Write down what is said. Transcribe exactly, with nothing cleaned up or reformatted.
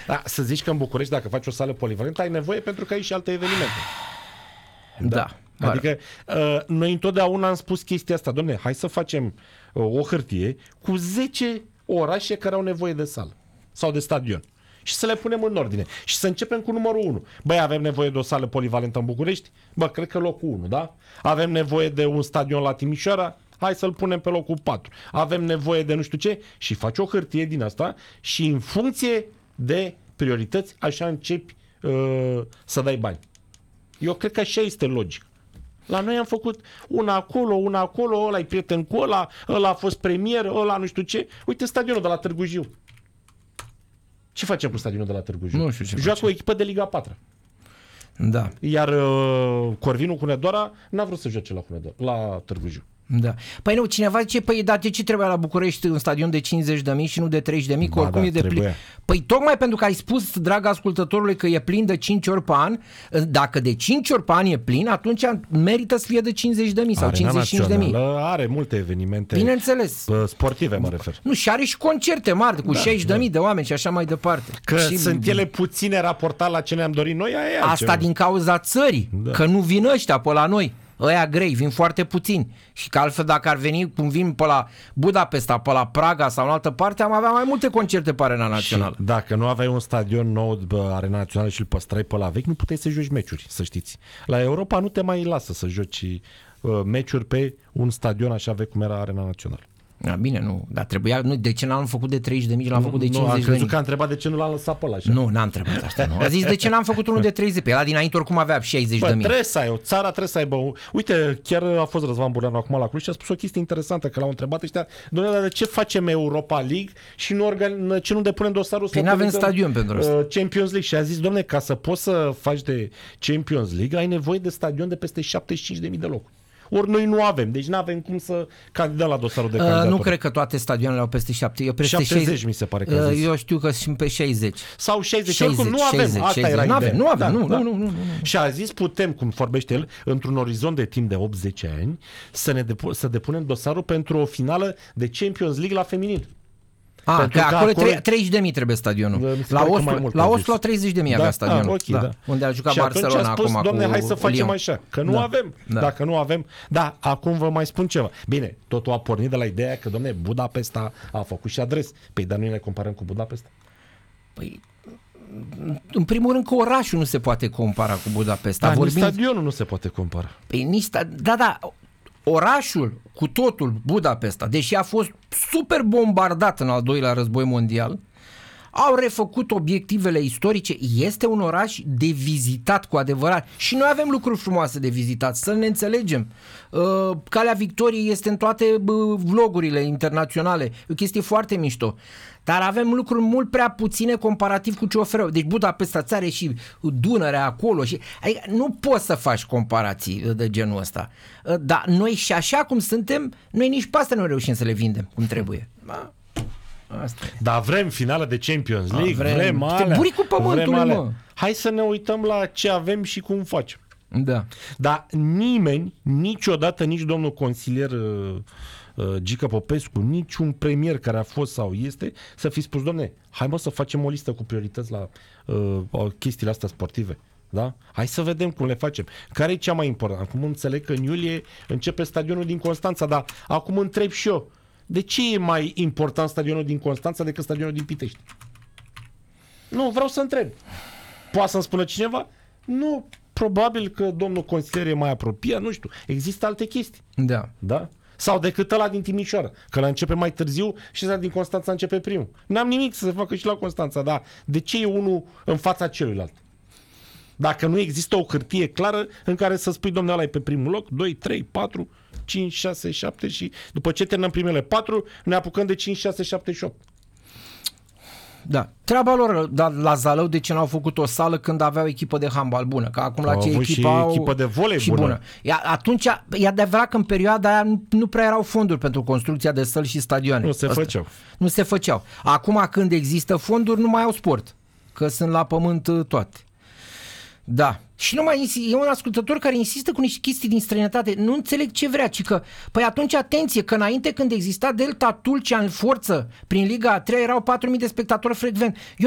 Da, să zici că în București, dacă faci o sală polivalentă, ai nevoie pentru că ai și alte evenimente. Da. da. Adică uh, noi întotdeauna am spus chestia asta, dom'le, hai să facem uh, o hârtie cu zece orașe care au nevoie de sală sau de stadion. Și să le punem în ordine. Și să începem cu numărul unu. Băi, avem nevoie de o sală polivalentă în București? Bă, cred că locul unu, da? Avem nevoie de un stadion la Timișoara? Hai să-l punem pe locul patru. Avem nevoie de nu știu ce? Și faci o hârtie din asta și în funcție de priorități, așa începi uh, să dai bani. Eu cred că așa este logic. La noi am făcut una acolo, una acolo, ăla-i prieten cu ăla, ăla a fost premier, ăla nu știu ce. Uite stadionul de la Târgu Jiu. Ce facem cu stadionul de la Târgu Jiu? Nu știu ce Joacă o echipă de Liga patru. Da. Iar uh, Corvinul Hunedoara n-a vrut să joace la Hunedoara, la Târgu Jiu. Da. Păi nu, cineva zice, păi dar de ce trebuia la București un stadion de cincizeci de mii și nu de treizeci de mii, că ba, oricum da, e de plin. trebuia. Păi tocmai pentru că ai spus, drag ascultătorului, că e plin de cinci ori pe an, dacă de cinci ori pe an e plin, atunci merită să fie de cincizeci de mii sau Arena cincizeci și cinci de mii. are multe evenimente. Bineînțeles. Sportive, mă refer. Nu, și are și concerte mari cu da, șaizeci de mii da. de oameni și așa mai departe. Că și sunt ele puține raportat la ce ne-am dorit noi, aia e asta altceva. Din cauza țării, da. Că nu vin ăștia pe la noi. Ăia grei, vin foarte puțini. Și că altfel dacă ar veni, cum vin pe la Budapesta, pe la Praga sau în altă parte, am avea mai multe concerte pe Arena Națională. Și dacă nu aveai un stadion nou de Arena Națională și îl păstrai pe la vechi, nu puteai să joci meciuri, să știți. La Europa nu te mai lasă să joci uh, meciuri pe un stadion așa vechi cum era Arena Națională. Da, bine, nu, dar trebuia, nu, de ce n-am făcut de treizeci de mii și l-am făcut de cincizeci de mii? Nu, am crezut că a întrebat de ce nu l-am lăsat pe ăla așa. Nu, n-am întrebat asta, nu. A zis de ce n-am făcut unul de treizeci de mii? Ăla dinainte oricum avea șaizeci de mii. Bă, trebuie să ai, o țară trebuie să aibă. Uite, chiar a fost Răzvan Bureanu acum la Cluj și a spus o chestie interesantă, că l-au întrebat ăștia, doamne, dar de ce facem Europa League și nu, organ... ce nu depunem dosarul să păi n-avem stadion pentru asta. Uh, Champions League. Și a zis, domne, ca să poți să faci de Champions League, ai nevoie de stadion de peste șaptezeci și cinci de mii de locuri. Ori noi nu avem, deci nu avem cum să candidăm la dosarul de candidatură. Uh, nu cred că toate stadioanele au peste șapte. Eu peste șaptezeci șaizeci, mi se pare că a zis. Eu știu că sunt pe șaizeci. Sau șaizeci, șaizeci oricum nu avem. șaizeci, Asta șaizeci. era Nu ideea. avem, nu avem, da, nu, da. nu, nu, nu, nu. Și a zis, putem, cum vorbește el, într-un orizont de timp de opt zece ani, să, ne depu- să depunem dosarul pentru o finală de Champions League la feminin. A, Pentru că că acolo, acolo- treizeci de mii trebuie stadionul. Mi se La pare că Oslo, mai mult la a Oslo zis. treizeci de mii Da, avea a, stadionul. ok, da. da. Unde a jucat Și atunci Barcelona a spus, acum doamne, cu hai să facem Lyon. așa, că nu Da. avem. Da. Dacă nu avem, da, acum vă mai spun ceva. Bine, totul a pornit de la ideea că, domne, Budapesta a făcut și adres. Păi, dar noi ne comparăm cu Budapesta? Păi, în primul rând că orașul nu se poate compara cu Budapesta. Da, Vorbim... nici stadionul nu se poate compara. Păi, nici sta... Da, da, orașul cu totul, Budapesta, deși a fost super bombardat în al doilea război mondial, au refăcut obiectivele istorice, este un oraș de vizitat cu adevărat și noi avem lucruri frumoase de vizitat, să ne înțelegem. Uh, Calea Victoriei este în toate uh, vlogurile internaționale, e o chestie foarte mișto, dar avem lucruri mult prea puține comparativ cu ce oferă. Deci Budapesta ți are și Dunărea acolo și adică nu poți să faci comparații de genul ăsta. Uh, dar noi și așa cum suntem, noi nici pe asta nu reușim să le vindem cum trebuie. Da? Asta e. Dar vrem finală de Champions League, A, vrem. vrem Te alea. buri cu pământul, vrem alea. mă. Hai să ne uităm la ce avem și cum facem. Da. Dar nimeni, niciodată, nici domnul consilier uh, uh, Gică Popescu, niciun premier care a fost sau este, să fi spus, domne, hai mă să facem o listă cu priorități la uh, chestiile astea sportive. Da? Hai să vedem cum le facem. Care e cea mai importantă? Acum înțeleg că în iulie începe stadionul din Constanța, dar acum întreb și eu, de ce e mai important stadionul din Constanța decât stadionul din Pitești? Nu, vreau să întreb. Poate să-mi spună cineva? Nu, probabil că domnul consilier e mai apropiat, nu știu. Există alte chestii. Da. Da? Sau decât ăla din Timișoara, că la începe mai târziu și ăla din Constanța începe primul. N-am nimic să se facă și la Constanța, dar de ce e unul în fața celuilalt? Dacă nu există o hârtie clară în care să spui, domnule, ăla e pe primul loc, doi, trei, patru, cinci, șase, șapte și după ce terminăm primele patru, ne apucăm de cinci, șase, șapte și opt. Da. Treaba lor, dar la Zalău de ce n-au făcut o sală când aveau echipă de handbal bună? Că acum la Au ce avut echipă și au... echipă de volei și bună. bună. Ia, atunci, e adevărat că în perioada aia nu, nu prea erau fonduri pentru construcția de săli și stadioane. Nu se Asta. făceau. Nu se făceau. Acum când există fonduri, nu mai au sport. Că sunt la pământ toate. Da. Și nu mai e un ascultător care insistă cu niște chestii din străinătate. Nu înțeleg ce vrea, ci că, păi atunci atenție, că înainte când exista Delta Tulcea în forță prin Liga a treia erau patru mii de spectatori frecvent. Eu